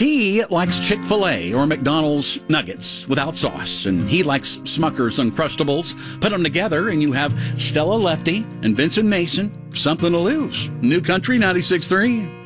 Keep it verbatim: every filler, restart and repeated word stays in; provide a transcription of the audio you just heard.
She likes Chick-fil-A or McDonald's nuggets without sauce, and he likes Smucker's Uncrustables. Put them together, and you have Stella Lefty and Vincent Mason. Something to lose. New Country ninety-six point three.